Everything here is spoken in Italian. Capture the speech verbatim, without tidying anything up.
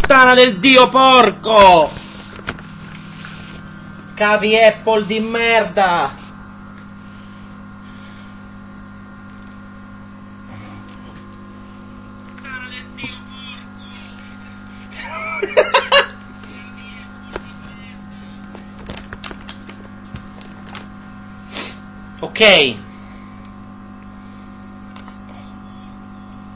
puttana del dio porco! Cavi Apple di merda! Puttana del dio porco! Ok.